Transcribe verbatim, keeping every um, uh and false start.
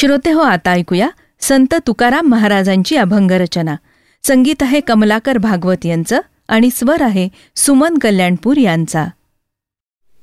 श्रोते हो, आता ऐकूया संत तुकाराम महाराजांची अभंगरचना. संगीत आहे कमलाकर भागवत यांचं आणि स्वर आहे सुमन कल्याणपूर यांचा.